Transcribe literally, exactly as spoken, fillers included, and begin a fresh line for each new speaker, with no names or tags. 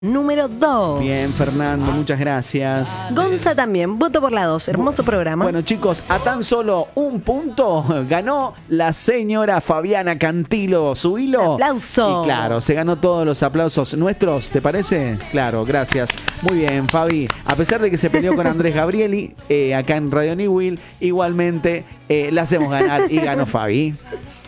número dos.
Bien, Fernando, muchas gracias.
Gonza también, voto por la dos. Hermoso programa.
Bueno, chicos, a tan solo un punto ganó la señora Fabiana Cantilo. Su hilo.
Aplauso.
Y claro, se ganó todos los aplausos nuestros, ¿te parece? Claro, gracias. Muy bien, Fabi. A pesar de que se peleó con Andrés Gabrieli, eh, acá en Radio Newell, igualmente eh, la hacemos ganar y ganó Fabi.